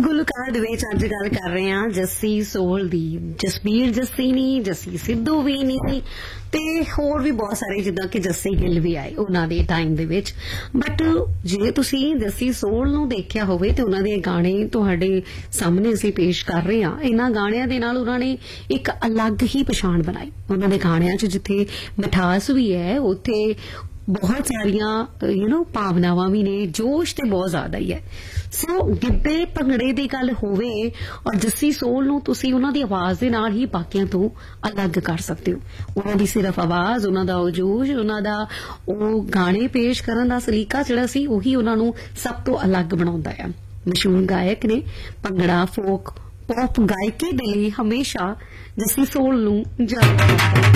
ਗੁਲਕਾਰ ਦੇ ਵਿੱਚ ਅੱਜ ਗੱਲ ਕਰ ਰਹੇ ਹਾਂ ਜੱਸੀ ਸੋਹਲ ਦੀ। ਜਸਬੀਰ ਜੱਸੀ ਨਹੀਂ, ਜੱਸੀ ਸਿੱਧੂ ਵੀ ਨਹੀਂ, ਤੇ ਹੋਰ ਵੀ ਬਹੁਤ ਸਾਰੇ ਜਿੱਦਾਂ ਕਿ ਜੱਸੀ ਗਿੱਲ ਵੀ ਆਏ ਉਹਨਾਂ ਦੇ ਟਾਈਮ ਦੇ ਵਿੱਚ। ਬਟ ਜੇ ਤੁਸੀਂ ਜੱਸੀ ਸੋਹਲ ਨੂੰ ਦੇਖਿਆ ਹੋਵੇ ਤੇ ਉਹਨਾਂ ਦੇ ਗਾਣੇ ਤੁਹਾਡੇ ਸਾਹਮਣੇ ਅਸੀਂ ਪੇਸ਼ ਕਰ ਰਹੇ ਹਾਂ। ਇਹਨਾਂ ਗਾਣਿਆਂ ਦੇ ਨਾਲ ਉਹਨਾਂ ਨੇ ਇੱਕ ਅਲੱਗ ਹੀ ਪਛਾਣ ਬਣਾਈ। ਉਹਨਾਂ ਦੇ ਗਾਣਿਆਂ 'ਚ ਜਿੱਥੇ ਮਿਠਾਸ ਵੀ ਹੈ ਉੱਥੇ ਬਹੁਤ ਸਾਰੀਆਂ ਭਾਵਨਾਵਾਂ ਵੀ ਨੇ, ਜੋਸ਼ ਤੇ ਬਹੁਤ ਜ਼ਿਆਦਾ ਹੀ ਹੈ। ਸੋ ਗਿੱਧੇ ਭੰਗੜੇ ਦੀ ਗੱਲ ਹੋਵੇ ਔਰ ਜੱਸੀ ਸੋਹਲ ਨੂੰ ਤੁਸੀਂ ਉਹਨਾਂ ਦੀ ਆਵਾਜ਼ ਦੇ ਨਾਲ ਹੀ ਬਾਕੀਆਂ ਤੋਂ ਅਲੱਗ ਕਰ ਸਕਦੇ ਹੋ। ਉਹਨਾਂ ਦੀ ਸਿਰਫ ਆਵਾਜ਼, ਉਹਨਾਂ ਦਾ ਉਹ ਜੋਸ਼, ਉਹਨਾਂ ਦਾ ਉਹ ਗਾਣੇ ਪੇਸ਼ ਕਰਨ ਦਾ ਸਲੀਕਾ ਜਿਹੜਾ ਸੀ ਉਹੀ ਉਹਨਾਂ ਨੂੰ ਸਭ ਤੋਂ ਅਲੱਗ ਬਣਾਉਂਦਾ ਆ। ਮਸ਼ਹੂਰ ਗਾਇਕ ਨੇ, ਭੰਗੜਾ ਫੋਕ ਪੌਪ ਗਾਇਕੀ ਦੇ ਲਈ ਹਮੇਸ਼ਾ ਜੱਸੀ ਸੋਹਲ ਨੂੰ ਜਾਣਿਆ ਜਾਂਦਾ ਹੈ।